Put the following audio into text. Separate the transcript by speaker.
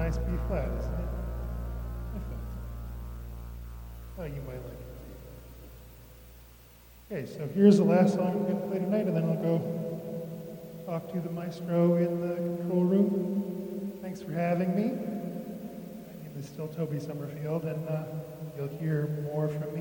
Speaker 1: nice B flat, isn't it? I thought you might like it. Okay, so here's the last song I'm going to play tonight, and then I'll go talk to the maestro in the control room. Thanks for having me. My name is still Toby Summerfield, and you'll hear more from me